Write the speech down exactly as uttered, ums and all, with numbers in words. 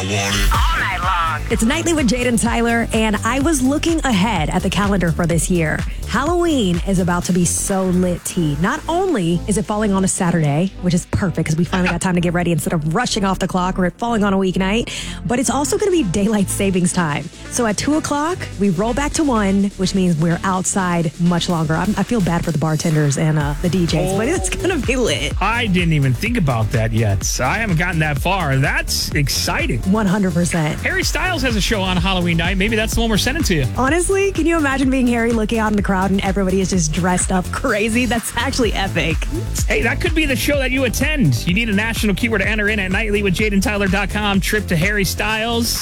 want it all night long. It's Nightly with Jade and Tyler, and I was looking ahead at the calendar for this year. Halloween is about to be so lit, T. Not only is it falling on a Saturday, which is perfect because we finally got time to get ready instead of rushing off the clock or it falling on a weeknight, but it's also going to be daylight savings time. So at two o'clock, we roll back to one, which means we're outside much longer. I'm, I feel bad for the bartenders and uh, the D Js, oh, but it's going to be lit. I didn't even think about that yet. I haven't gotten that far. That's exciting. one hundred percent. Harry Styles has a show on Halloween night. Maybe that's the one we're sending to you. Honestly, can you imagine being Harry looking out in the crowd and everybody is just dressed up crazy? That's actually epic. Hey, that could be the show that you attend. You need a national keyword to enter in at nightly with jade and tyler dot com. Trip to Harry Styles.